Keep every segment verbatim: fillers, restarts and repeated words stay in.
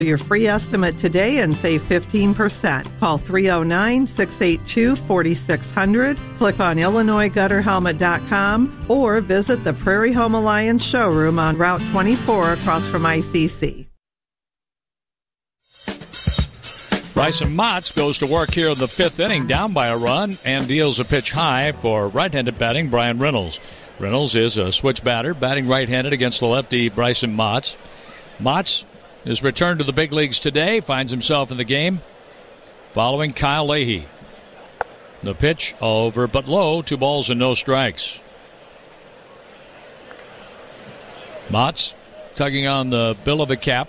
Your free estimate today and save fifteen percent. Call three oh nine, six eight two, four six zero zero, click on Illinois Gutter Helmet dot com, or visit the Prairie Home Alliance showroom on Route twenty-four across from I C C. Bryson Motts goes to work here in the fifth inning, down by a run, and deals a pitch high for right-handed batting Brian Reynolds. Reynolds is a switch batter, batting right-handed against the lefty Bryson Motts. Motts is returned to the big leagues today, finds himself in the game following Kyle Leahy. The pitch over but low, two balls and no strikes. Motts tugging on the bill of the cap.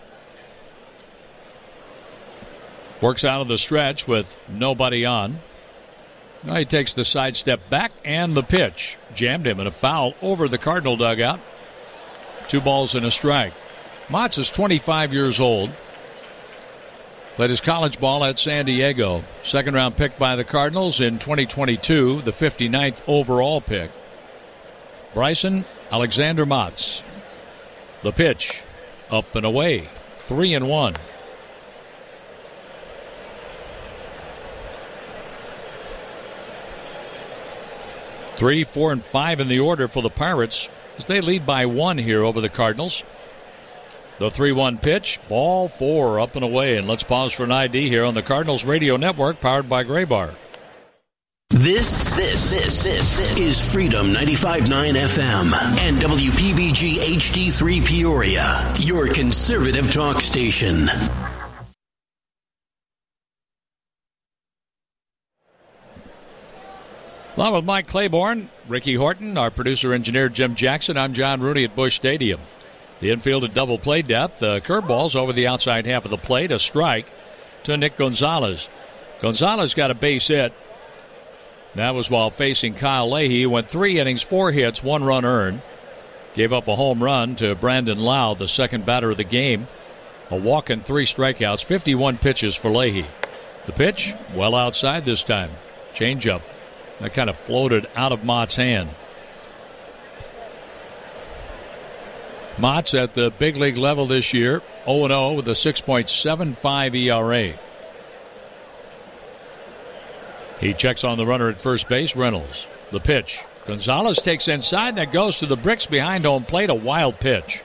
Works out of the stretch with nobody on. Now he takes the side step back, and the pitch jammed him in a foul over the Cardinal dugout. Two balls and a strike. Motts is twenty-five years old. Played his college ball at San Diego. Second round pick by the Cardinals in twenty twenty-two, the fifty-ninth overall pick. Bryson Alexander Motts. The pitch up and away. Three and one. Three, four, and five in the order for the Pirates as they lead by one here over the Cardinals. The three one pitch, ball four, up and away. And let's pause for an I D here on the Cardinals Radio Network, powered by Graybar. This, this, this, this is Freedom ninety-five point nine F M and W P B G H D three Peoria, your conservative talk station. Along with Mike Claiborne, Ricky Horton, our producer-engineer Jim Jackson, I'm John Rooney at Busch Stadium. The infield at double play depth. The curveball's over the outside half of the plate. A strike to Nick Gonzalez. Gonzalez got a base hit. That was while facing Kyle Leahy. Went three innings, four hits, one run earned. Gave up a home run to Brandon Lau, the second batter of the game. A walk and three strikeouts, fifty-one pitches for Leahy. The pitch, well outside this time. Changeup. That kind of floated out of Mott's hand. Mott's at the big league level this year, oh and oh with a six point seven five E R A. He checks on the runner at first base, Reynolds. The pitch. Gonzalez takes inside, that goes to the bricks behind home plate, a wild pitch.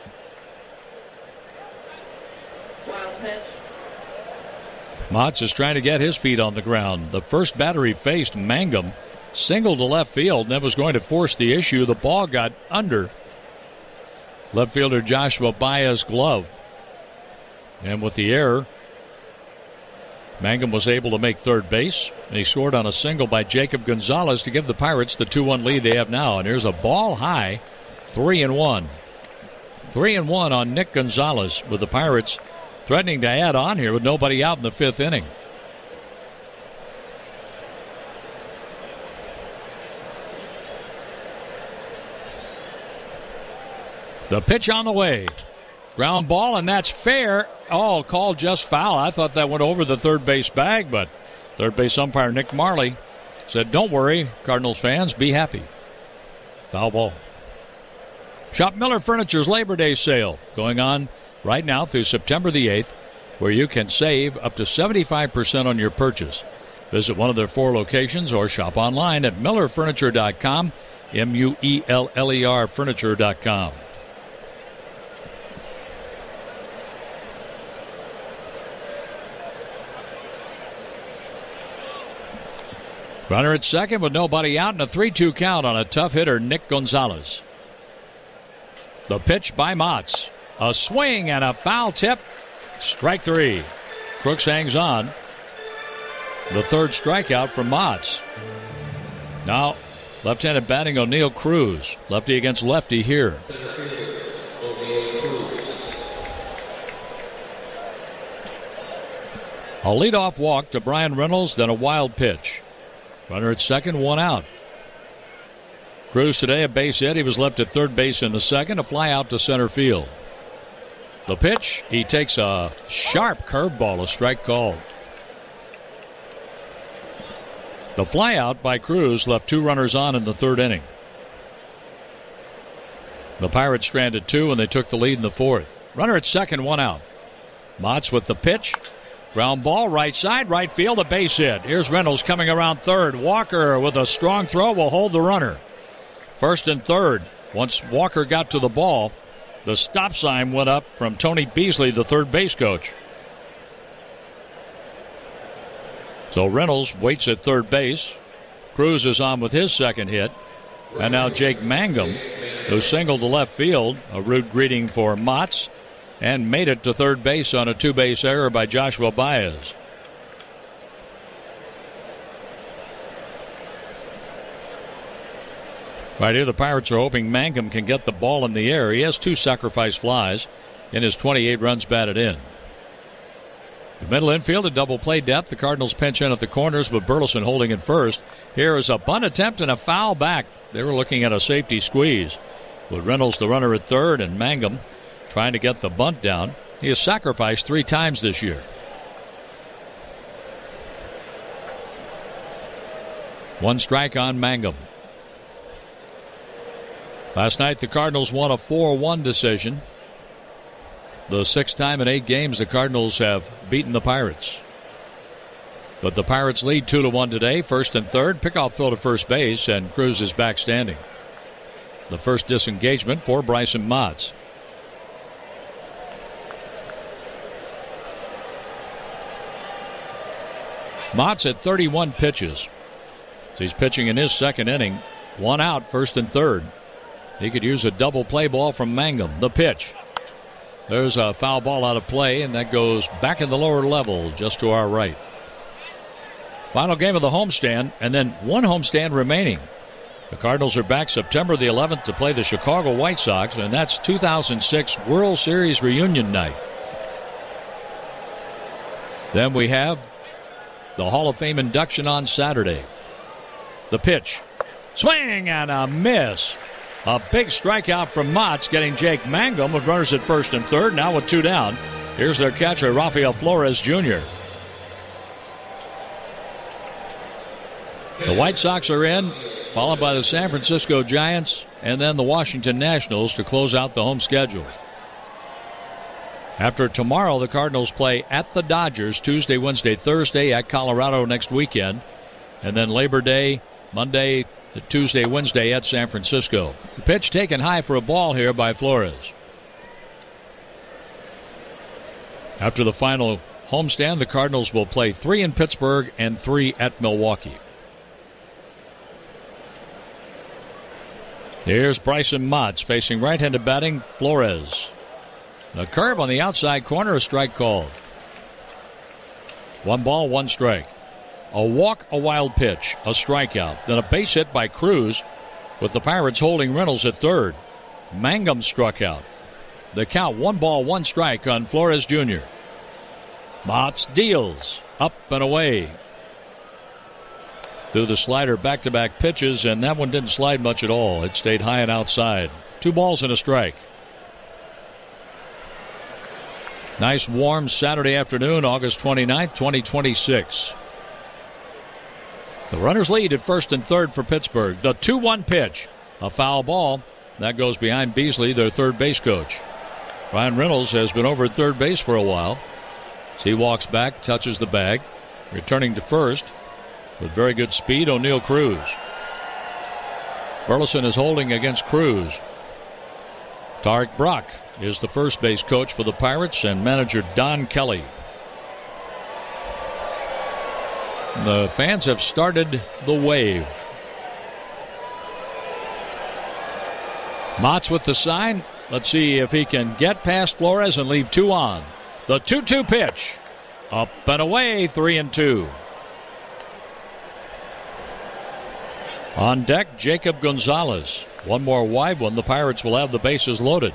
Wild pitch. Motts is trying to get his feet on the ground. The first batter he faced, Mangum, singled to left field and that was going to force the issue. The ball got under left fielder Joshua Baez's glove. And with the error, Mangum was able to make third base. He scored on a single by Jacob Gonzalez to give the Pirates the two one lead they have now. And here's a ball high, three and one. Three and one on Nick Gonzalez, with the Pirates threatening to add on here with nobody out in the fifth inning. The pitch on the way. Ground ball, and that's fair. Oh, called just foul. I thought that went over the third base bag, but third base umpire Nick Marley said, don't worry, Cardinals fans, be happy. Foul ball. Shop Miller Furniture's Labor Day sale going on right now through September the eighth, where you can save up to seventy-five percent on your purchase. Visit one of their four locations or shop online at miller furniture dot com, M U E L L E R furniture dot com. Runner at second with nobody out and a three two count on a tough hitter, Nick Gonzalez. The pitch by Motts. A swing and a foul tip. Strike three. Crooks hangs on. The third strikeout from Motts. Now, left-handed batting O'Neill Cruz. Lefty against lefty here. A leadoff walk to Brian Reynolds, then a wild pitch. Runner at second, one out. Cruz today a base hit. He was left at third base in the second. A fly out to center field. The pitch, he takes a sharp curveball, a strike called. The fly out by Cruz left two runners on in the third inning. The Pirates stranded two and they took the lead in the fourth. Runner at second, one out. Motts with the pitch. Ground ball, right side, right field, a base hit. Here's Reynolds coming around third. Walker with a strong throw will hold the runner. First and third. Once Walker got to the ball, the stop sign went up from Tony Beasley, the third base coach. So Reynolds waits at third base. Cruz is on with his second hit. And now Jake Mangum, who singled to left field, a rude greeting for Motts, and made it to third base on a two-base error by Joshua Baez. Right here, the Pirates are hoping Mangum can get the ball in the air. He has two sacrifice flies in his twenty-eight runs batted in. The middle infield, a double play depth. The Cardinals pinch in at the corners, but Burleson holding it first. Here is a bunt attempt and a foul back. They were looking at a safety squeeze. With Reynolds the runner at third and Mangum trying to get the bunt down. He has sacrificed three times this year. One strike on Mangum. Last night the Cardinals won a four one decision. The sixth time in eight games the Cardinals have beaten the Pirates. But the Pirates lead two to one today, first and third. Pickoff throw to first base, and Cruz is back standing. The first disengagement for Bryson Motts. Motts at thirty-one pitches. So he's pitching in his second inning. One out, first and third. He could use a double play ball from Mangum. The pitch. There's a foul ball out of play, and that goes back in the lower level just to our right. Final game of the homestand, and then one homestand remaining. The Cardinals are back September the eleventh to play the Chicago White Sox, and that's two thousand six World Series reunion night. Then we have the Hall of Fame induction on Saturday. The pitch. Swing and a miss. A big strikeout from Motts, getting Jake Mangum with runners at first and third. Now with two down, here's their catcher, Rafael Flores Junior The White Sox are in, followed by the San Francisco Giants, and then the Washington Nationals to close out the home schedule. After tomorrow, the Cardinals play at the Dodgers Tuesday, Wednesday, Thursday, at Colorado next weekend, and then Labor Day, Monday, Tuesday, Wednesday at San Francisco. The pitch taken high for a ball here by Flores. After the final homestand, the Cardinals will play three in Pittsburgh and three at Milwaukee. Here's Bryson Motts facing right-handed batting Flores. The curve on the outside corner, a strike called. One ball, one strike. A walk, a wild pitch, a strikeout. Then a base hit by Cruz with the Pirates holding Reynolds at third. Mangum struck out. The count, one ball, one strike on Flores Junior Motts deals. Up and away. Through the slider, back-to-back pitches, and that one didn't slide much at all. It stayed high and outside. Two balls and a strike. Nice warm Saturday afternoon, August twenty-ninth, twenty twenty-six. The runners lead at first and third for Pittsburgh. The two one pitch. A foul ball. That goes behind Beasley, their third base coach. Ryan Reynolds has been over at third base for a while. So he walks back, touches the bag. Returning to first with very good speed, O'Neal Cruz. Burleson is holding against Cruz. Tarek Brock is the first base coach for the Pirates, and manager Don Kelly. The fans have started the wave. Motts with the sign. Let's see if he can get past Flores and leave two on. The two two pitch. Up and away, three and two. On deck, Jacob Gonzalez. One more wide one. The Pirates will have the bases loaded.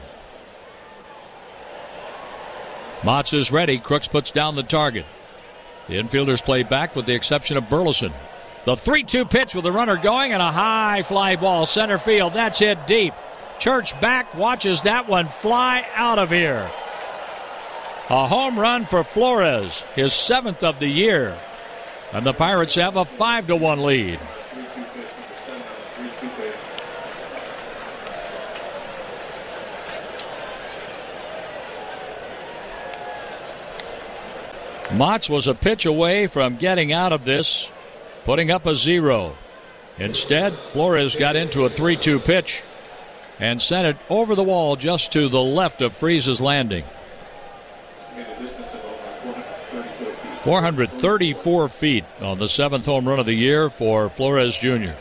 Motts is ready. Crooks puts down the target. The infielders play back with the exception of Burleson. The three two pitch with the runner going and a high fly ball center field. That's hit deep. Church back, watches that one fly out of here. A home run for Flores, his seventh of the year. And the Pirates have a five to one lead. Motts was a pitch away from getting out of this, putting up a zero. Instead, Flores got into a three two pitch and sent it over the wall just to the left of Freese's landing. four hundred thirty-four feet on the seventh home run of the year for Flores Junior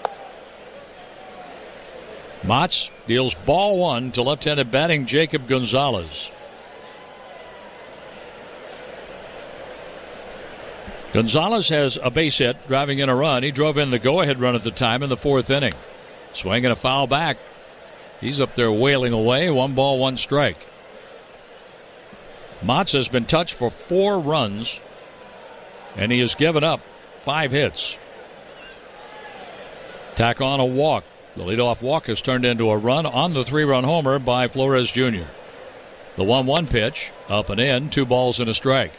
Motts deals ball one to left-handed batting Jacob Gonzalez. Gonzalez has a base hit, driving in a run. He drove in the go-ahead run at the time in the fourth inning. Swinging a foul back. He's up there wailing away. One ball, one strike. Motts has been touched for four runs, and he has given up five hits. Tack on a walk. The leadoff walk has turned into a run on the three-run homer by Flores Junior The one one pitch, up and in, two balls and a strike.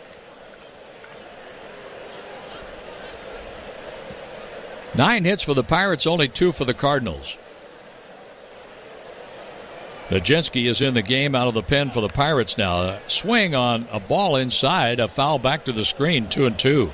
Nine hits for the Pirates, only two for the Cardinals. Baczynski is in the game out of the pen for the Pirates now. A swing on a ball inside, a foul back to the screen, two and two.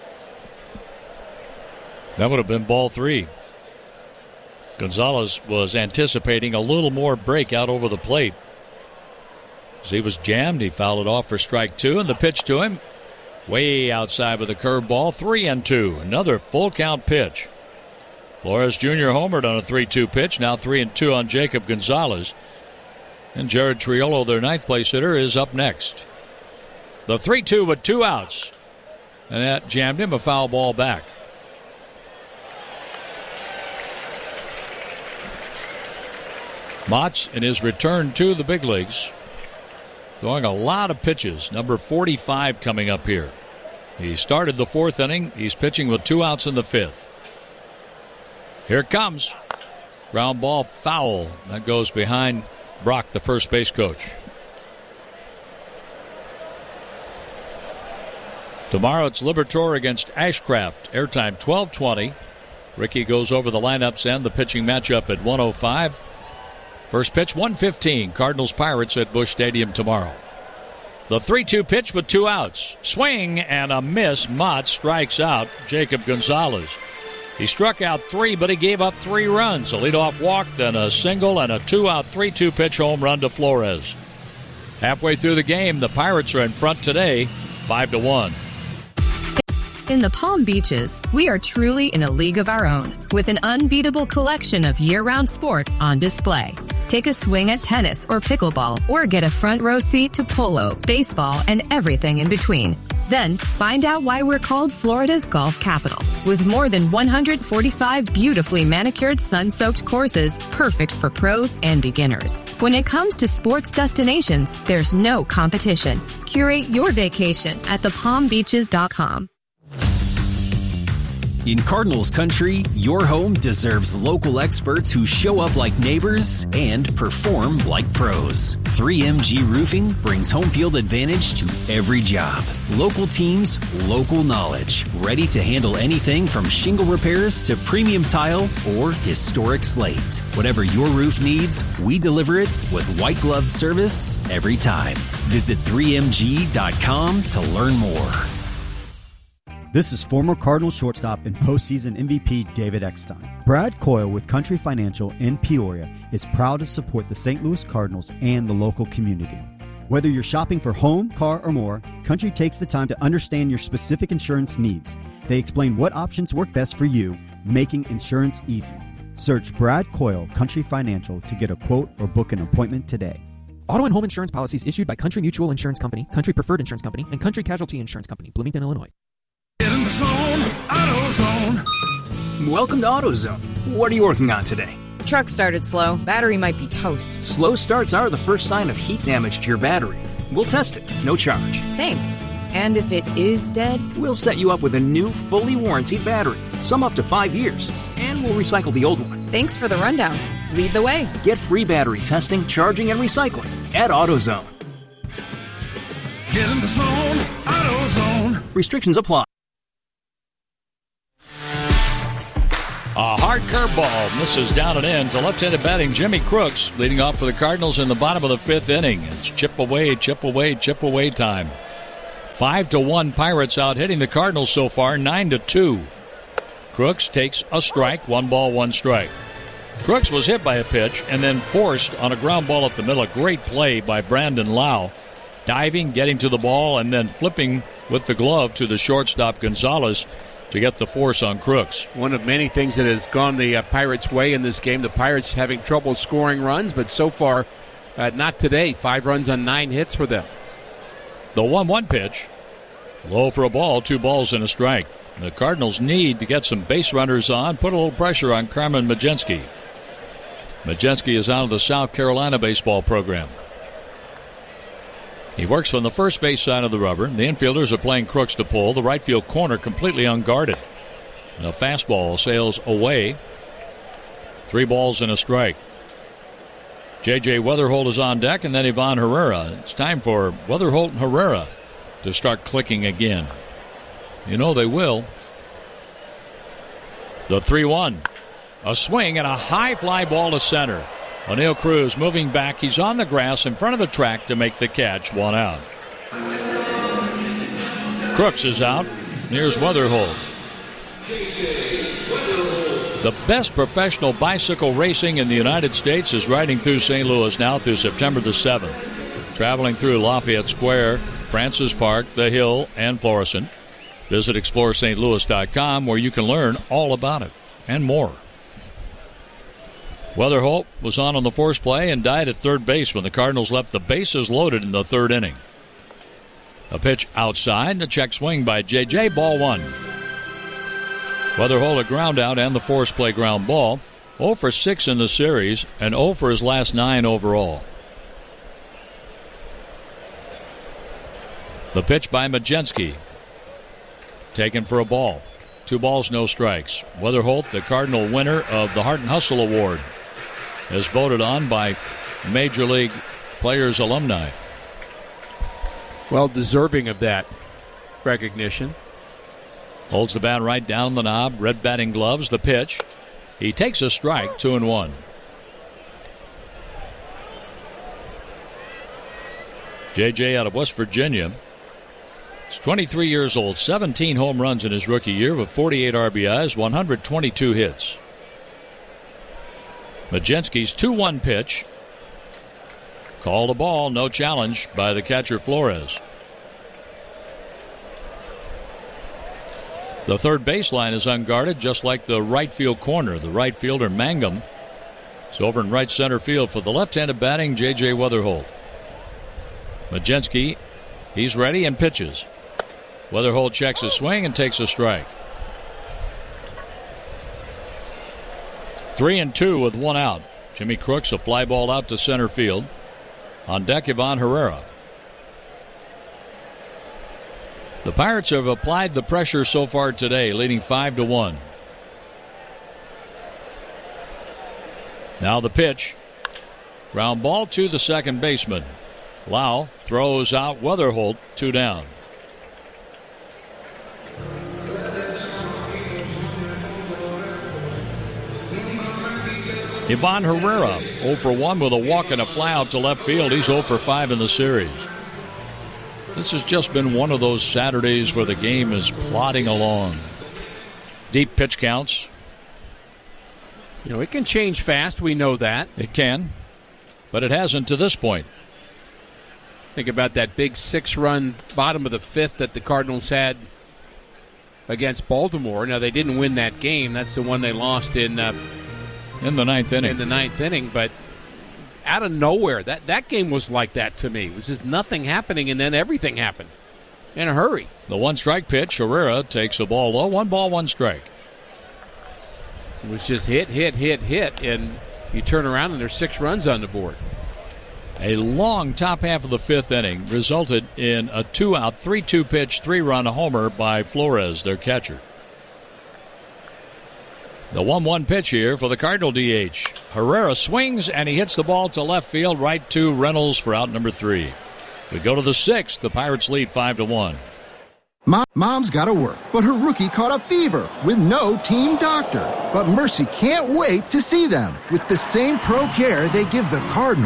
That would have been ball three. Gonzalez was anticipating a little more break out over the plate. As he was jammed, he fouled it off for strike two, and the pitch to him, way outside with a curveball, three and two. Another full count pitch. Flores Junior homered on a three two pitch, now three and two on Jacob Gonzalez. And Jared Triolo, their ninth place hitter, is up next. The three two with two outs. And that jammed him, a foul ball back. Motts in his return to the big leagues, throwing a lot of pitches. Number forty-five coming up here. He started the fourth inning. He's pitching with two outs in the fifth. Here it comes. Ground ball foul. That goes behind Brock, the first base coach. Tomorrow it's Liberatore against Ashcraft. Airtime twelve twenty. Ricky goes over the lineups and the pitching matchup at one oh five. First pitch one fifteen. Cardinals Pirates at Busch Stadium tomorrow. The three two pitch with two outs. Swing and a miss. Mott strikes out Jacob Gonzalez. He struck out three, but he gave up three runs. A leadoff walk, then a single, and a two-out three two pitch home run to Flores. Halfway through the game, the Pirates are in front today, five to one. In the Palm Beaches, we are truly in a league of our own, with an unbeatable collection of year-round sports on display. Take a swing at tennis or pickleball, or get a front row seat to polo, baseball, and everything in between. Then, find out why we're called Florida's golf capital, with more than one hundred forty-five beautifully manicured sun-soaked courses perfect for pros and beginners. When it comes to sports destinations, there's no competition. Curate your vacation at the palm beaches dot com. In Cardinals country, your home deserves local experts who show up like neighbors and perform like pros. three M G Roofing brings home field advantage to every job. Local teams, local knowledge. Ready to handle anything from shingle repairs to premium tile or historic slate. Whatever your roof needs, we deliver it with white glove service every time. Visit three M G dot com to learn more. This is former Cardinals shortstop and postseason M V P David Eckstein. Brad Coyle with Country Financial in Peoria is proud to support the Saint Louis Cardinals and the local community. Whether you're shopping for home, car, or more, Country takes the time to understand your specific insurance needs. They explain what options work best for you, making insurance easy. Search Brad Coyle Country Financial to get a quote or book an appointment today. Auto and home insurance policies issued by Country Mutual Insurance Company, Country Preferred Insurance Company, and Country Casualty Insurance Company, Bloomington, Illinois. Get in the zone, AutoZone. Welcome to AutoZone. What are you working on today? Truck started slow. Battery might be toast. Slow starts are the first sign of heat damage to your battery. We'll test it, no charge. Thanks. And if it is dead? We'll set you up with a new, fully warranted battery, some up to five years, and we'll recycle the old one. Thanks for the rundown. Lead the way. Get free battery testing, charging, and recycling at AutoZone. Get in the zone, AutoZone. Restrictions apply. A hard curveball misses down and in to left-handed batting Jimmy Crooks, leading off for the Cardinals in the bottom of the fifth inning. It's chip away, chip away, chip away time. Five to one Pirates out hitting the Cardinals so far, nine to two. Crooks takes a strike, one ball, one strike. Crooks was hit by a pitch and then forced on a ground ball up the middle. A great play by Brandon Lau. Diving, getting to the ball, and then flipping with the glove to the shortstop Gonzalez to get the force on Crooks. One of many things that has gone the uh, Pirates' way in this game. The Pirates having trouble scoring runs, but so far, uh, not today. Five runs on nine hits for them. The one one pitch, low for a ball, two balls and a strike. The Cardinals need to get some base runners on, put a little pressure on Carmen Mlodzinski. Mlodzinski is out of the South Carolina baseball program. He works from the first base side of the rubber. The infielders are playing Crooks to pull. The right field corner completely unguarded. And a fastball sails away. Three balls and a strike. J J. Weatherholt is on deck, and then Ivan Herrera. It's time for Weatherholt and Herrera to start clicking again. You know they will. The three one. A swing and a high fly ball to center. O'Neill Cruz moving back. He's on the grass in front of the track to make the catch. One out. Crooks is out. Here's Weatherholt. The best professional bicycle racing in the United States is riding through Saint Louis now through September the seventh. Traveling through Lafayette Square, Francis Park, The Hill, and Florissant. Visit explore st louis dot com where you can learn all about it and more. Weatherholt was on on the force play and died at third base when the Cardinals left the bases loaded in the third inning. A pitch outside and a check swing by J J. Ball one. Weatherholt a ground out and the force play ground ball. oh for six in the series and oh for his last nine overall. The pitch by Mlodzinski. Taken for a ball. Two balls, no strikes. Weatherholt, the Cardinal winner of the Heart and Hustle Award, as voted on by Major League Players alumni. Well, deserving of that recognition. Holds the bat right down the knob, red batting gloves, the pitch. He takes a strike, two and one. J J out of West Virginia. He's twenty-three years old, seventeen home runs in his rookie year with forty-eight R B Is, one hundred twenty-two hits. Mlodzinski's two one pitch. Called a ball, no challenge by the catcher Flores. The third baseline is unguarded, just like the right field corner. The right fielder, Mangum, is over in right center field for the left-handed batting J J. Weatherholt. Mlodzinski, he's ready and pitches. Weatherholt checks his swing and takes a strike. Three and two with one out. Jimmy Crooks a fly ball out to center field. On deck, Ivan Herrera. The Pirates have applied the pressure so far today, leading five to one. Now the pitch. Ground ball to the second baseman. Lau throws out Weatherholt, two down. Ivan Herrera oh for one with a walk and a fly out to left field. He's oh for five in the series. This has just been one of those Saturdays where the game is plodding along. Deep pitch counts. You know, it can change fast. We know that. It can, but it hasn't to this point. Think about that big six-run bottom of the fifth that the Cardinals had against Baltimore. Now, they didn't win that game. That's the one they lost in uh, in the ninth inning. In the ninth inning, but out of nowhere, that, that game was like that to me. It was just nothing happening, and then everything happened in a hurry. The one-strike pitch, Herrera takes the ball low. One ball, one strike. It was just hit, hit, hit, hit, and you turn around and there's six runs on the board. A long top half of the fifth inning resulted in a two-out, three two pitch, three-run homer by Flores, their catcher. The one one pitch here for the Cardinal D H. Herrera swings, and he hits the ball to left field, right to Reynolds for out number three. We go to the sixth. The Pirates lead five to one. Mom, Mom's got to work, but her rookie caught a fever with no team doctor. But Mercy can't wait to see them with the same pro care they give the Cardinals.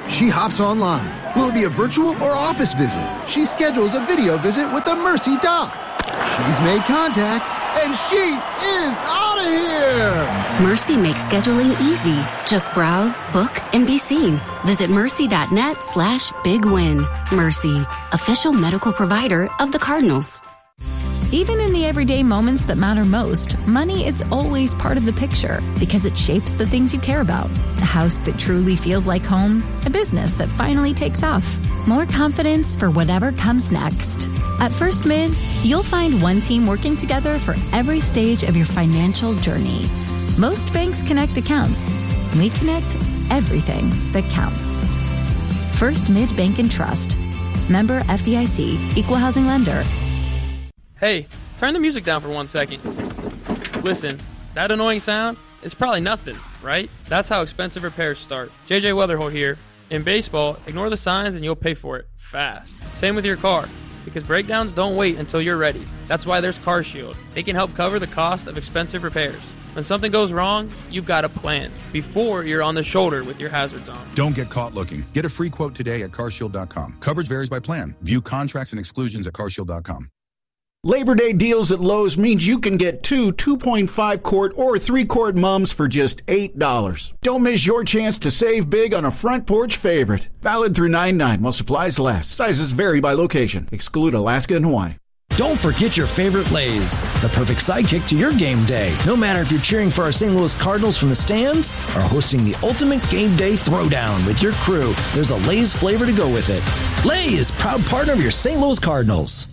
She hops online. Will it be a virtual or office visit? She schedules a video visit with the Mercy doc. She's made contact, and she is out of here! Mercy makes scheduling easy. Just browse, book, and be seen. Visit mercy.net slash big win. Mercy, official medical provider of the Cardinals. Even in the everyday moments that matter most, money is always part of the picture because it shapes the things you care about. A house that truly feels like home, a business that finally takes off, more confidence for whatever comes next. At First Mid, you'll find one team working together for every stage of your financial journey. Most banks connect accounts. We connect everything that counts. First Mid Bank and Trust. Member F D I C. Equal housing lender. Hey, turn the music down for one second. Listen, that annoying sound is probably nothing, right? That's how expensive repairs start. J J Weatherholt here. In baseball, ignore the signs and you'll pay for it fast. Same with your car, because breakdowns don't wait until you're ready. That's why there's CarShield. They can help cover the cost of expensive repairs. When something goes wrong, you've got a plan before you're on the shoulder with your hazards on. Don't get caught looking. Get a free quote today at car shield dot com. Coverage varies by plan. View contracts and exclusions at car shield dot com. Labor Day deals at Lowe's means you can get two two point five quart or three quart mums for just eight dollars. Don't miss your chance to save big on a front porch favorite. Valid through nine nine while supplies last. Sizes vary by location. Exclude Alaska and Hawaii. Don't forget your favorite Lay's, the perfect sidekick to your game day. No matter if you're cheering for our Saint Louis Cardinals from the stands or hosting the ultimate game day throwdown with your crew, there's a Lay's flavor to go with it. Lay's, proud partner of your Saint Louis Cardinals.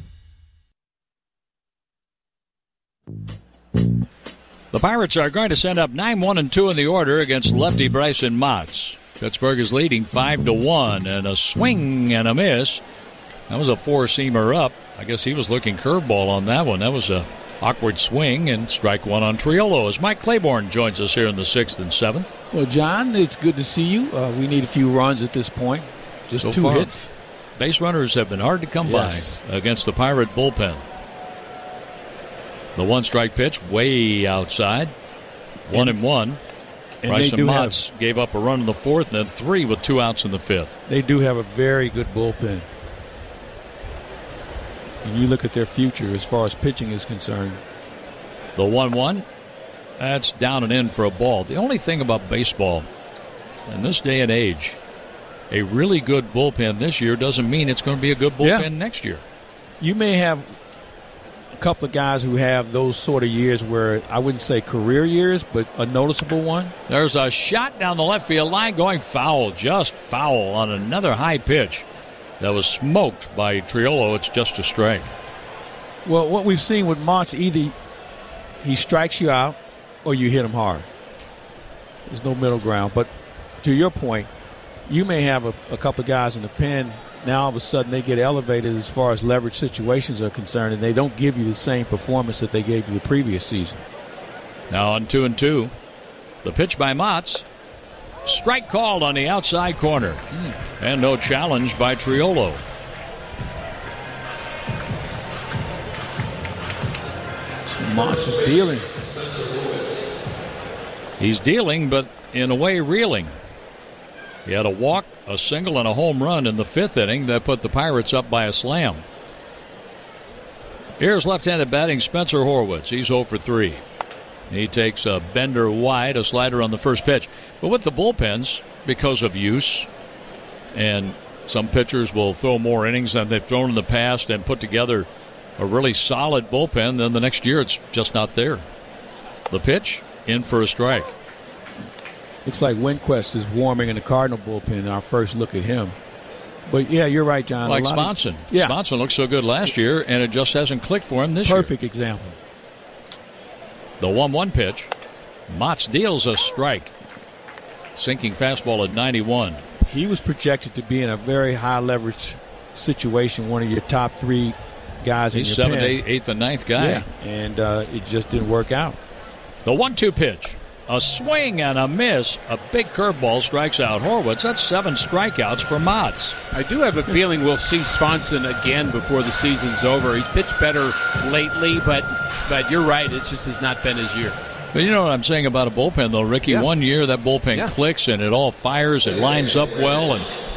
The Pirates are going to send up nine one and two in the order against lefty Bryson Motts. Pittsburgh is leading five to one, and a swing and a miss. That was a four-seamer up. I guess he was looking curveball on that one. That was a awkward swing, and strike one on Triolo as Mike Claiborne joins us here in the sixth and seventh. Well, John, it's good to see you. Uh, we need a few runs at this point. Just so two far, hits. Base runners have been hard to come yes. by against the Pirate bullpen. The one-strike pitch way outside. One and, and one. And Bryson Motts have, gave up a run in the fourth and then three with two outs in the fifth. They do have a very good bullpen. And you look at their future as far as pitching is concerned. The one one, that's down and in for a ball. The only thing about baseball in this day and age, a really good bullpen this year doesn't mean it's going to be a good bullpen yeah. next year. You may have a couple of guys who have those sort of years where I wouldn't say career years, but a noticeable one. There's a shot down the left field line going foul, just foul on another high pitch. That was smoked by Triolo. It's just a strike. Well, what we've seen with Motts, either he strikes you out or you hit him hard. There's no middle ground. But to your point, you may have a, a couple of guys in the pen. Now all of a sudden they get elevated as far as leverage situations are concerned, and they don't give you the same performance that they gave you the previous season. Now on two and two, the pitch by Motts. Strike called on the outside corner. Mm. And no challenge by Triolo. So Motts is dealing. He's dealing, but in a way reeling. He had a walk, a single, and a home run in the fifth inning that put the Pirates up by a slam. Here's left-handed batting Spencer Horwitz. He's oh for three. He takes a bender wide, a slider on the first pitch. But with the bullpens, because of use, and some pitchers will throw more innings than they've thrown in the past and put together a really solid bullpen, then the next year it's just not there. The pitch, in for a strike. Looks like Winquist is warming in the Cardinal bullpen, our first look at him. But, yeah, you're right, John. Like Sponson. Of, yeah. Sponson looked so good last year, and it just hasn't clicked for him this Perfect year. Perfect example. The one one pitch. Motts deals a strike. Sinking fastball at ninety-one. He was projected to be in a very high leverage situation, one of your top three guys He's in your seventh, pen. eighth, eighth, and ninth guy. Yeah, and uh, it just didn't work out. The one two pitch. A swing and a miss. A big curveball strikes out Horwitz. That's seven strikeouts for Motts. I do have a feeling we'll see Swanson again before the season's over. He's pitched better lately, but but you're right. It just has not been his year. But you know what I'm saying about a bullpen, though, Ricky? Yeah. One year that bullpen yeah. clicks and it all fires. It lines up well, and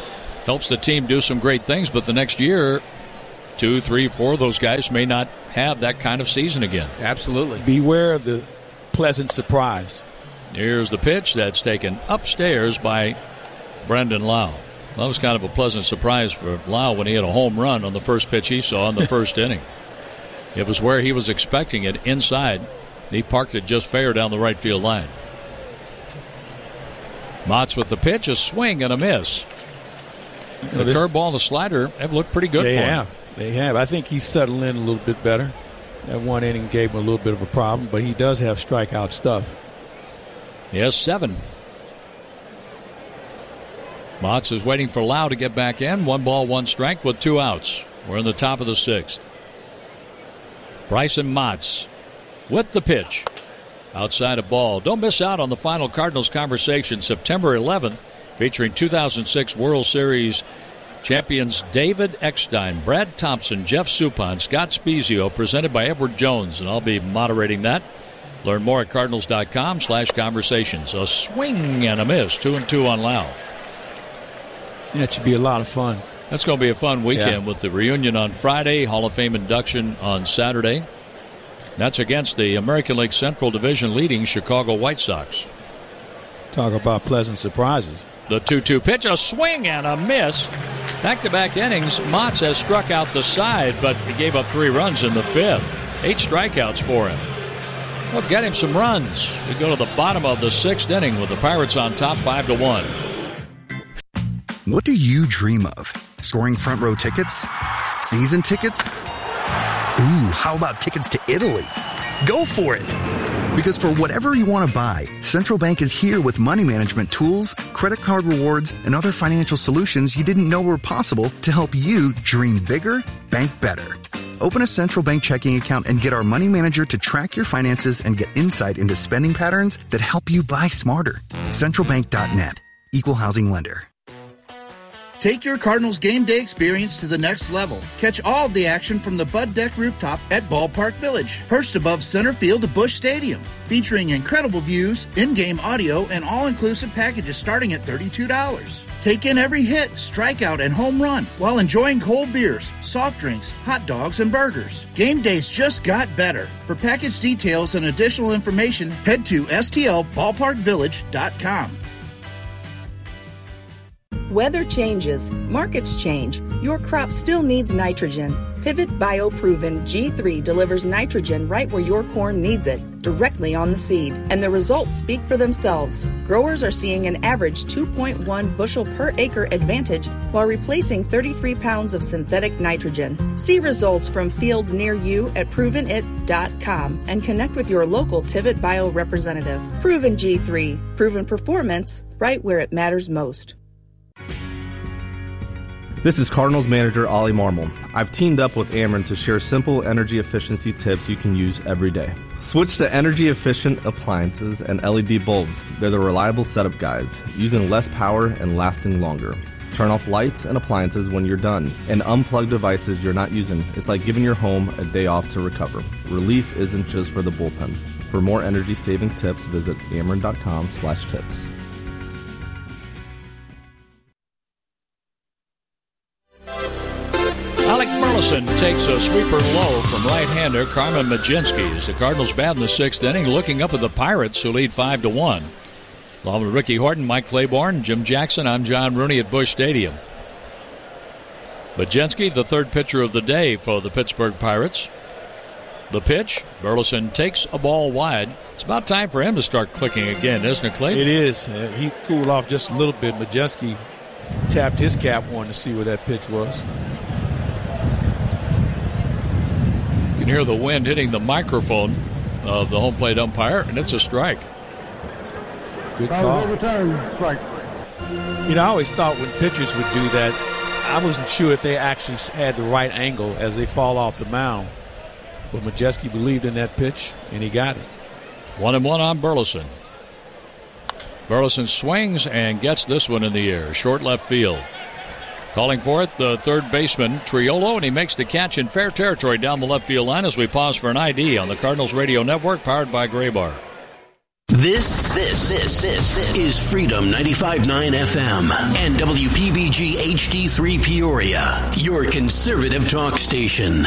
helps the team do some great things, but the next year, two, three, four of those guys may not have that kind of season again. Absolutely. Beware of the pleasant surprise. Here's the pitch that's taken upstairs by Brendan Lau. That was kind of a pleasant surprise for Lau when he had a home run on the first pitch he saw in the first inning. It was where he was expecting it, inside. He parked it just fair down the right field line. Motts with the pitch, a swing and a miss. The this, curveball and the slider have looked pretty good they for have. him. They have. I think he's settled in a little bit better. That one inning gave him a little bit of a problem, but he does have strikeout stuff. He has seven. Motts is waiting for Lau to get back in. One ball, one strike with two outs. We're in the top of the sixth. Bryson Motts with the pitch. Outside a ball. Don't miss out on the final Cardinals conversation September eleventh, featuring two thousand six World Series champions David Eckstein, Brad Thompson, Jeff Suppan, Scott Spezio, presented by Edward Jones, and I'll be moderating that. Learn more at cardinals.com slash conversations. A swing and a miss. Two and two on Lau. That should be a lot of fun. That's going to be a fun weekend yeah. with the reunion on Friday, Hall of Fame induction on Saturday. That's against the American League Central Division leading Chicago White Sox. Talk about pleasant surprises. The two two pitch, a swing and a miss. Back-to-back innings, Motts has struck out the side, but he gave up three runs in the fifth. Eight strikeouts for him. Well, get him some runs. We go to the bottom of the sixth inning with the Pirates on top five to one. What do you dream of? Scoring front row tickets? Season tickets? Ooh, how about tickets to Italy? Go for it! Because for whatever you want to buy, Central Bank is here with money management tools, credit card rewards, and other financial solutions you didn't know were possible to help you dream bigger, bank better. Open a Central Bank checking account and get our money manager to track your finances and get insight into spending patterns that help you buy smarter. Central Bank dot net. Equal housing lender. Take your Cardinals game day experience to the next level. Catch all of the action from the Bud Deck rooftop at Ballpark Village, perched above center field of Busch Stadium. Featuring incredible views, in-game audio, and all-inclusive packages starting at thirty-two dollars. Take in every hit, strikeout, and home run while enjoying cold beers, soft drinks, hot dogs, and burgers. Game days just got better. For package details and additional information, head to S T L ballpark village dot com. Weather changes, markets change. Your crop still needs nitrogen. Pivot BioProven G three delivers nitrogen right where your corn needs it, directly on the seed, and the results speak for themselves. Growers are seeing an average two point one bushel per acre advantage while replacing thirty-three pounds of synthetic nitrogen. See results from fields near you at proven it dot com and connect with your local Pivot Bio representative. Proven G three, proven performance right where it matters most. This is Cardinals manager Ollie Marmol. I've teamed up with Ameren to share simple energy efficiency tips you can use every day. Switch to energy-efficient appliances and L E D bulbs. They're the reliable setup guys, using less power and lasting longer. Turn off lights and appliances when you're done, and unplug devices you're not using. It's like giving your home a day off to recover. Relief isn't just for the bullpen. For more energy-saving tips, visit ameren.com slash tips. Alec Burleson takes a sweeper low from right-hander Carmen Mlodzinski as the Cardinals bat in the sixth inning, looking up at the Pirates, who lead five to one. Along with Ricky Horton, Mike Claiborne, Jim Jackson, I'm John Rooney at Busch Stadium. Mlodzinski, the third pitcher of the day for the Pittsburgh Pirates. The pitch, Burleson takes a ball wide. It's about time for him to start clicking again, isn't it, Clay? It is. Uh, he cooled off just a little bit. Mlodzinski tapped his cap, wanting to see where that pitch was. You can hear the wind hitting the microphone of the home plate umpire, and it's a strike. Good call. Strike. You know, I always thought when pitchers would do that, I wasn't sure if they actually had the right angle as they fall off the mound. But Mlodzinski believed in that pitch, and he got it. One and one on Burleson. Burleson swings and gets this one in the air, short left field. Calling for it, the third baseman, Triolo, and he makes the catch in fair territory down the left field line as we pause for an I D on the Cardinals Radio Network, powered by Graybar. This, this, this, this is Freedom ninety-five point nine F M and W P B G H D three Peoria, your conservative talk station.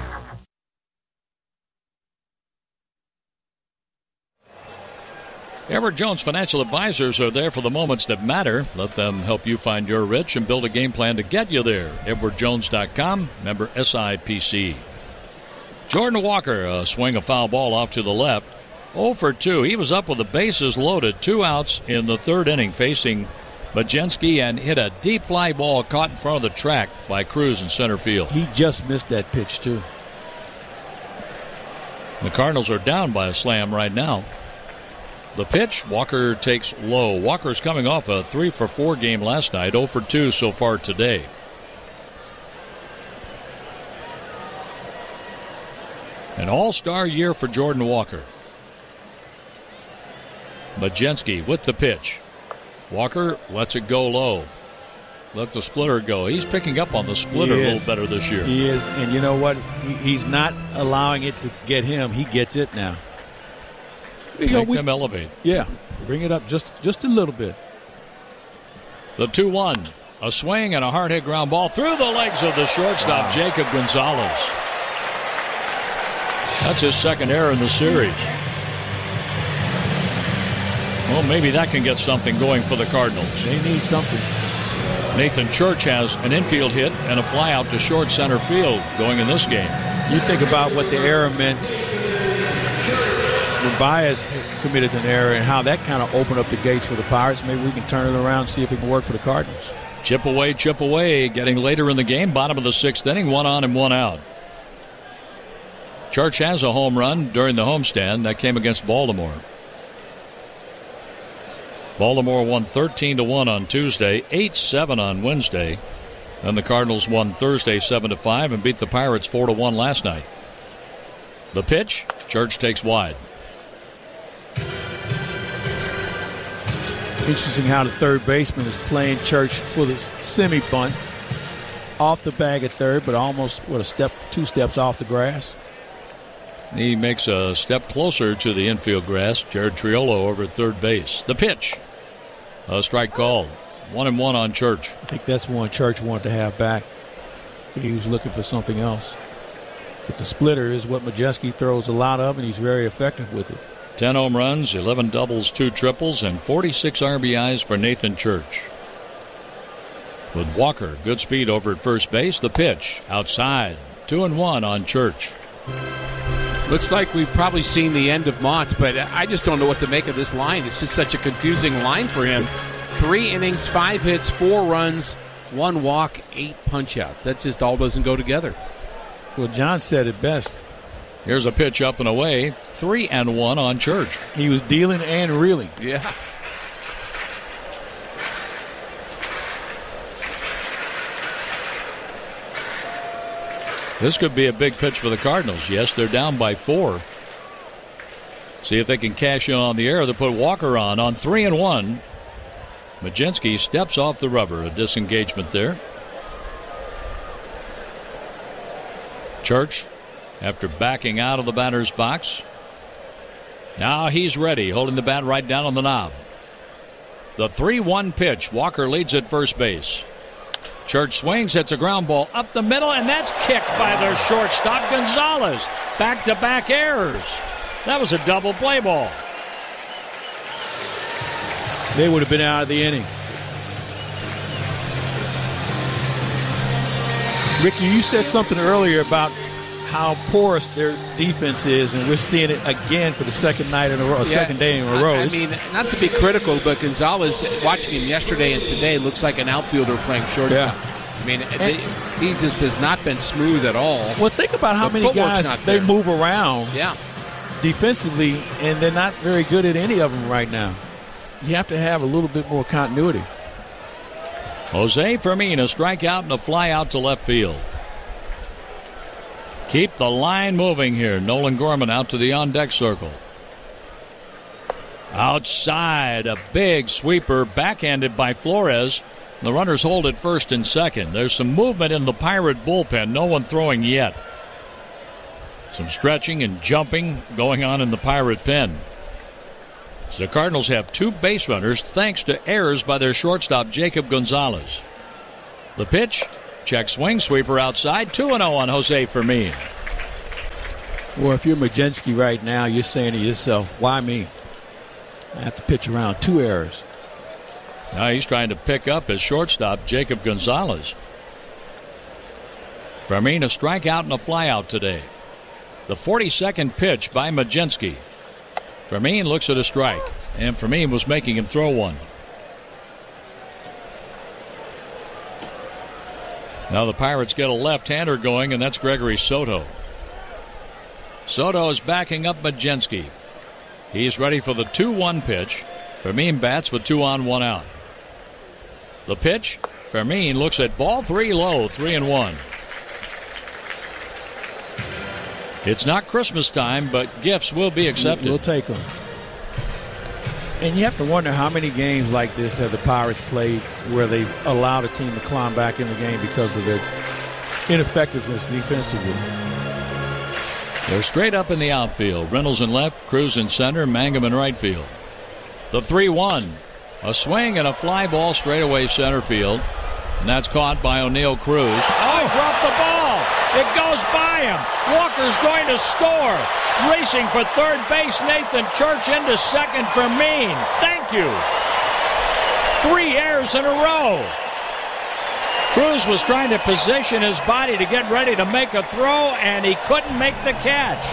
Edward Jones Financial Advisors are there for the moments that matter. Let them help you find your rich and build a game plan to get you there. Edward Jones dot com, member S I P C. Jordan Walker, a swing a foul ball off to the left. oh for two. He was up with the bases loaded. Two outs in the third inning facing Majensky and hit a deep fly ball caught in front of the track by Cruz in center field. He just missed that pitch, too. The Cardinals are down by a slam right now. The pitch, Walker takes low. Walker's coming off a three for four game last night, oh for two so far today. An all-star year for Jordan Walker. Majensky with the pitch. Walker lets it go low. Let the splitter go. He's picking up on the splitter a little better this year. He is, and you know what? He, he's not allowing it to get him. He gets it now. Make you know, we, them elevate. Yeah, bring it up just, just a little bit. The two one. A swing and a hard hit ground ball through the legs of the shortstop, wow. Jacob Gonzalez. That's his second error in the series. Well, maybe that can get something going for the Cardinals. They need something. Nathan Church has an infield hit and a fly out to short center field going in this game. You think about what the error meant when Baez committed an error and how that kind of opened up the gates for the Pirates. Maybe we can turn it around and see if it can work for the Cardinals. Chip away, chip away. Getting later in the game, bottom of the sixth inning, one on and one out. Church has a home run during the homestand. That came against Baltimore. Baltimore won thirteen to one on Tuesday, eight seven on Wednesday. Then the Cardinals won Thursday seven to five and beat the Pirates four to one last night. The pitch, Church takes wide. Interesting how the third baseman is playing Church for the semi-bunt. Off the bag at third, but almost, what, a step, two steps off the grass. He makes a step closer to the infield grass. Jared Triolo over at third base. The pitch. A strike called. One and one on Church. I think that's one Church wanted to have back. He was looking for something else. But the splitter is what Majewski throws a lot of, and he's very effective with it. ten home runs, eleven doubles, two triples, and forty-six R B Is for Nathan Church. With Walker, good speed over at first base. The pitch. Outside. Two and one on Church. Looks like we've probably seen the end of Motts, but I just don't know what to make of this line. It's just such a confusing line for him. Three innings, five hits, four runs, one walk, eight punch-outs. That just all doesn't go together. Well, John said it best. Here's a pitch up and away. Three and one on Church. He was dealing and reeling. Yeah. This could be a big pitch for the Cardinals. Yes, they're down by four. See if they can cash in on the error. They put Walker on on three and one. Majensky steps off the rubber. A disengagement there. Church, after backing out of the batter's box. Now he's ready, holding the bat right down on the knob. The three one pitch. Walker leads at first base. Church swings, hits a ground ball up the middle, and that's kicked by their shortstop, Gonzalez. Back-to-back errors. That was a double play ball. They would have been out of the inning. Ricky, you said something earlier about how porous their defense is, and we're seeing it again for the second night in a row, yeah, second day in a row. I, I mean, not to be critical, but Gonzalez, watching him yesterday and today, looks like an outfielder playing shortstop. Yeah. I mean, they, he just has not been smooth at all. Well, think about how many guys they move around yeah. defensively, and they're not very good at any of them right now. You have to have a little bit more continuity. Jose Fermin, a strikeout and a fly out to left field. Keep the line moving here. Nolan Gorman out to the on-deck circle. Outside, a big sweeper backhanded by Flores. The runners hold at first and second. There's some movement in the Pirate bullpen. No one throwing yet. Some stretching and jumping going on in the Pirate pen. The Cardinals have two base runners thanks to errors by their shortstop, Jacob Gonzalez. The pitch, check swing, sweeper outside, two and oh on Jose Fermin. Well, if you're Mlodzinski right now, you're saying to yourself, why me? I have to pitch around two errors. Now he's trying to pick up his shortstop, Jacob Gonzalez. Fermin a strikeout and a flyout today. The forty-second pitch by Mlodzinski. Fermin looks at a strike, and Fermin was making him throw one. Now the Pirates get a left-hander going, and that's Gregory Soto. Soto is backing up Mlodzinski. He's ready for the two one pitch. Fermin bats with two on, one out. The pitch, Fermin looks at ball three low, three and one. It's not Christmas time, but gifts will be accepted. We'll take them. And you have to wonder how many games like this have the Pirates played where they've allowed a team to climb back in the game because of their ineffectiveness defensively. They're straight up in the outfield. Reynolds in left, Cruz in center, Mangum in right field. The three one. A swing and a fly ball straight away center field. And that's caught by O'Neill Cruz. Oh, he dropped the ball. It goes by him. Walker's going to score. Racing for third base, Nathan Church into second for Mean. Thank you. Three errors in a row. Cruz was trying to position his body to get ready to make a throw, and he couldn't make the catch.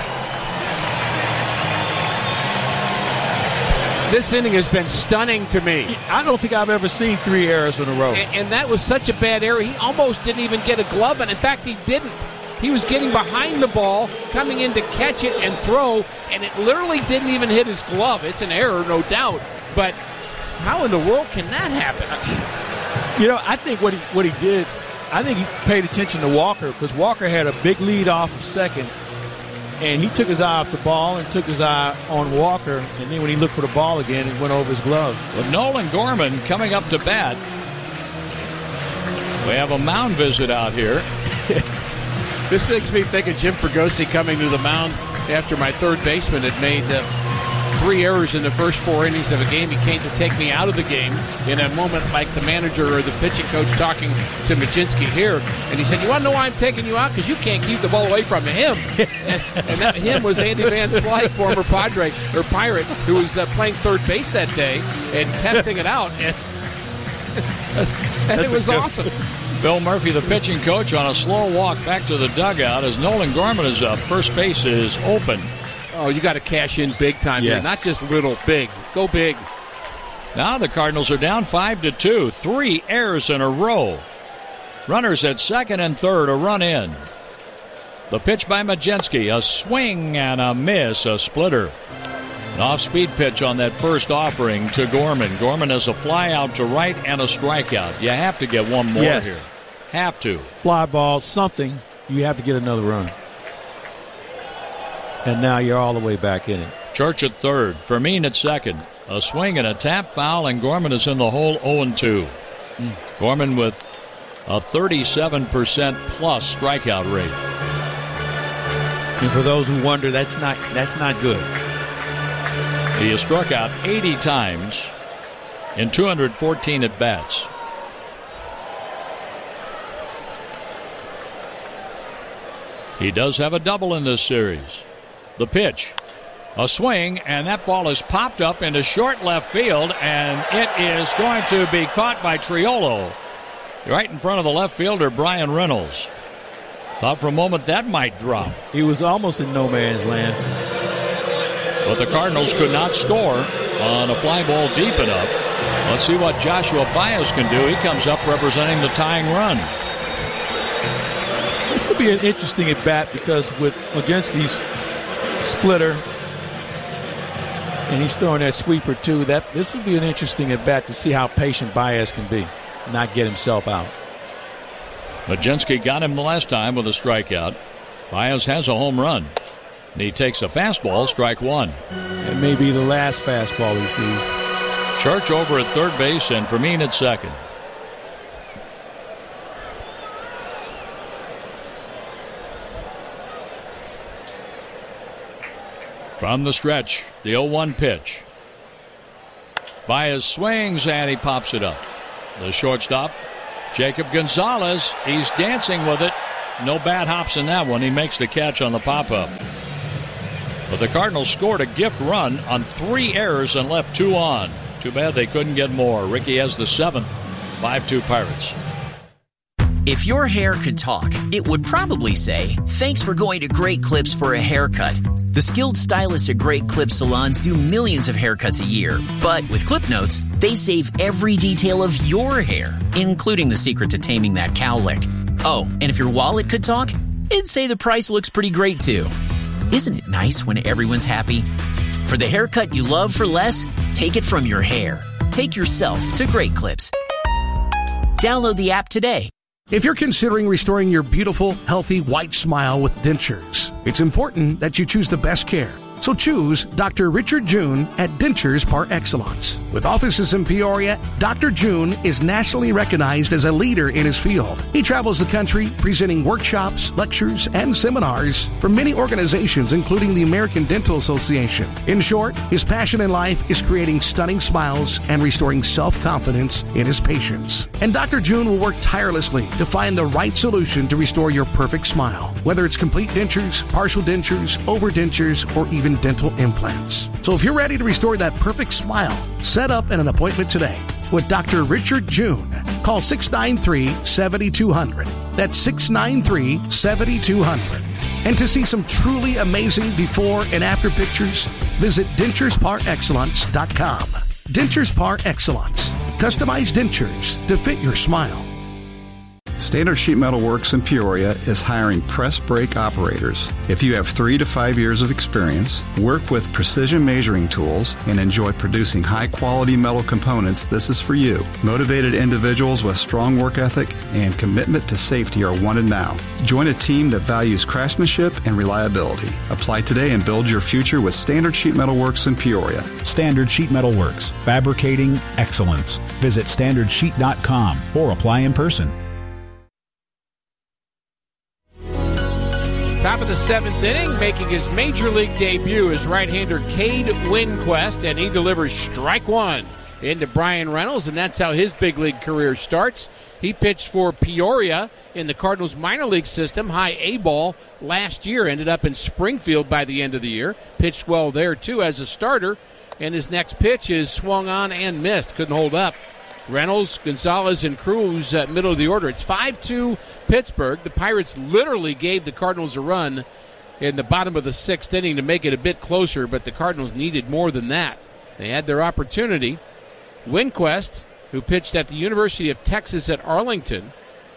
This inning has been stunning to me. I don't think I've ever seen three errors in a row. And, and that was such a bad error. He almost didn't even get a glove, and in fact, he didn't. He was getting behind the ball, coming in to catch it and throw, and it literally didn't even hit his glove. It's an error, no doubt. But how in the world can that happen? You know, I think what he what he did, I think he paid attention to Walker because Walker had a big lead off of second, and he took his eye off the ball and took his eye on Walker, and then when he looked for the ball again, it went over his glove. With Nolan Gorman coming up to bat, we have a mound visit out here. This makes me think of Jim Fregosi coming to the mound after my third baseman had made uh, three errors in the first four innings of a game. He came to take me out of the game in a moment like the manager or the pitching coach talking to Mlodzinski here. And he said, you want to know why I'm taking you out? Because you can't keep the ball away from him. and, and that him was Andy Van Slyke, former Padre or Pirate, who was uh, playing third base that day and testing it out. And, that's, and that's it was awesome. Bill Murphy, the pitching coach, on a slow walk back to the dugout as Nolan Gorman is up. First base is open. Oh, you got to cash in big time Yes. here, not just little, big. Go big. Now the Cardinals are down five to two. Three errors in a row. Runners at second and third, a run in. The pitch by Mlodzinski, a swing and a miss, a splitter. An off-speed pitch on that first offering to Gorman. Gorman has a fly out to right and a strikeout. You have to get one more yes. here. Have to. Fly ball, something. You have to get another run. And now you're all the way back in it. Church at third. Fermin at second. A swing and a tap foul, and Gorman is in the hole oh and two. Mm. Gorman with a thirty-seven percent plus strikeout rate. And for those who wonder, that's not that's not good. He has struck out eighty times in two hundred fourteen at-bats. He does have a double in this series. The pitch, a swing, and that ball is popped up into short left field, and it is going to be caught by Triolo right in front of the left fielder, Brian Reynolds. Thought for a moment that might drop. He was almost in no man's land. But the Cardinals could not score on a fly ball deep enough. Let's see what Joshua Baez can do. He comes up representing the tying run. This will be an interesting at-bat because with Mlodzinski's splitter, and he's throwing that sweeper too, that this will be an interesting at-bat to see how patient Baez can be, not get himself out. Mlodzinski got him the last time with a strikeout. Baez has a home run. And he takes a fastball, strike one. It may be the last fastball he sees. Church over at third base and Fermin at second. From the stretch, the oh one pitch. Baez swings, and he pops it up. The shortstop, Jacob Gonzalez, he's dancing with it. No bad hops in that one. He makes the catch on the pop-up. But the Cardinals scored a gift run on three errors and left two on. Too bad they couldn't get more. Ricky has the seventh. five two Pirates. If your hair could talk, it would probably say, "Thanks for going to Great Clips for a haircut." The skilled stylists at Great Clips salons do millions of haircuts a year. But with Clip Notes, they save every detail of your hair, including the secret to taming that cowlick. Oh, and if your wallet could talk, it'd say the price looks pretty great too. Isn't it nice when everyone's happy? For the haircut you love for less, take it from your hair. Take yourself to Great Clips. Download the app today. If you're considering restoring your beautiful, healthy, white smile with dentures, it's important that you choose the best care. So choose Doctor Richard June at Dentures Par Excellence. With offices in Peoria, Doctor June is nationally recognized as a leader in his field. He travels the country presenting workshops, lectures, and seminars for many organizations, including the American Dental Association. In short, his passion in life is creating stunning smiles and restoring self-confidence in his patients. And Doctor June will work tirelessly to find the right solution to restore your perfect smile, whether it's complete dentures, partial dentures, overdentures, or even dental implants. So if you're ready to restore that perfect smile, set up an appointment today with Doctor Richard June. Call six nine three, seven two zero zero. That's six nine three, seven two zero zero. And to see some truly amazing before and after pictures, visit dentures par excellence dot com. Dentures Par Excellence. Customized dentures to fit your smile. Standard Sheet Metal Works in Peoria is hiring press brake operators. If you have three to five years of experience, work with precision measuring tools, and enjoy producing high-quality metal components, this is for you. Motivated individuals with strong work ethic and commitment to safety are wanted now. Join a team that values craftsmanship and reliability. Apply today and build your future with Standard Sheet Metal Works in Peoria. Standard Sheet Metal Works, fabricating excellence. Visit standard sheet dot com or apply in person. Top of the seventh inning, making his major league debut is right-hander Cade Winquist, and he delivers strike one into Brian Reynolds, and that's how his big league career starts. He pitched for Peoria in the Cardinals minor league system, high A ball last year, ended up in Springfield by the end of the year, pitched well there too as a starter, and his next pitch is swung on and missed, couldn't hold up. Reynolds, Gonzalez, and Cruz uh, middle of the order. It's five two Pittsburgh. The Pirates literally gave the Cardinals a run in the bottom of the sixth inning to make it a bit closer, but the Cardinals needed more than that. They had their opportunity. Winquist, who pitched at the University of Texas at Arlington,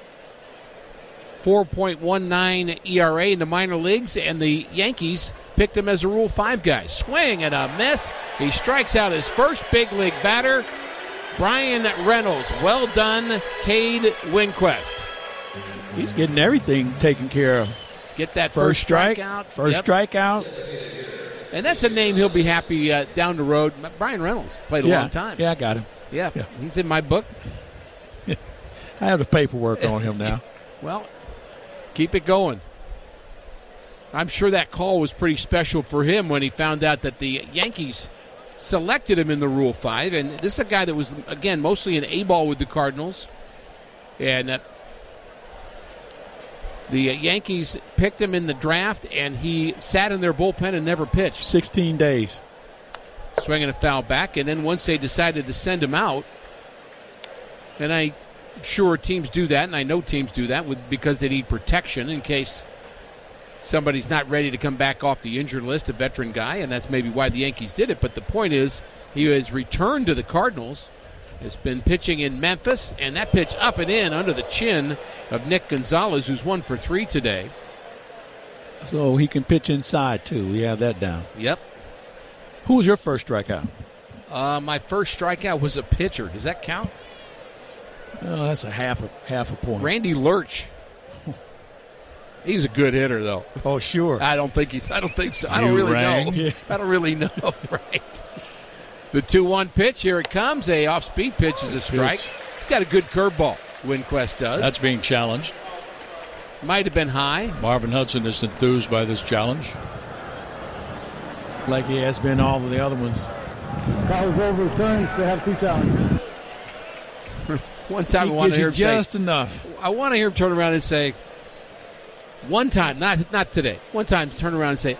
four point one nine E R A in the minor leagues, and the Yankees picked him as a Rule five guy. Swing and a miss. He strikes out his first big league batter, Brian Reynolds. Well done, Cade Winquist. He's getting everything taken care of. Get that first, first strike, strikeout. First Yep. strikeout. And that's a name he'll be happy uh, down the road. Brian Reynolds played a yeah. long time. Yeah, I got him. Yeah, yeah. He's in my book. I have the paperwork on him now. Well, keep it going. I'm sure that call was pretty special for him when he found out that the Yankees selected him in the Rule five. And this is a guy that was, again, mostly an A-ball with the Cardinals. And uh, the Yankees picked him in the draft, and he sat in their bullpen and never pitched. sixteen days. Swinging a foul back, and then once they decided to send him out, and I'm sure teams do that, and I know teams do that with because they need protection in case somebody's not ready to come back off the injured list, a veteran guy, and that's maybe why the Yankees did it. But the point is, he has returned to the Cardinals, has been pitching in Memphis, and that pitch up and in under the chin of Nick Gonzalez, who's one for three today. So he can pitch inside, too. We have that down. Yep. Who was your first strikeout? Uh, my first strikeout was a pitcher. Does that count? Oh, that's a half a half a point. Randy Lurch. He's a good hitter, though. Oh, sure. I don't think he's. I don't think so. I don't You really rang? know. Yeah. I don't really know. Right. The two one pitch. Here it comes. A off-speed pitch is a strike. He's got a good curveball. Winquist does. That's being challenged. Might have been high. Marvin Hudson is enthused by this challenge. Like he has been all of the other ones. Fouls overturned, so have two challenges. One time he I want to hear him just say, enough. I want to hear him turn around and say, one time, not not today, one time turn around and say,